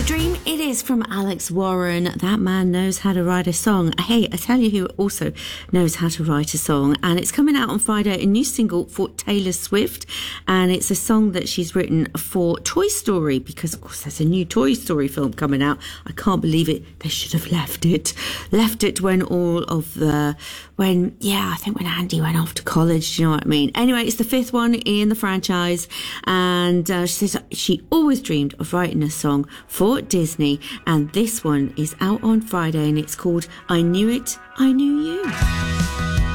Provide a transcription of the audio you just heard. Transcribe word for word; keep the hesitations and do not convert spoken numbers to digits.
a Dream. It is from Alex Warren. That man knows how to write a song. Hey, I tell you who also knows how to write a song, and it's coming out on Friday, a new single for Taylor Swift, and it's a song that she's written for Toy Story, because of course there's a new Toy Story film coming out. I can't believe it. They should have left it. Left it when all of the, when, yeah, I think when Andy went off to college, do you know what I mean? Anyway, it's the fifth one in the franchise, and uh, she says she always dreamed of writing a song for Disney, and this one is out on Friday, and it's called I Knew It, I Knew You.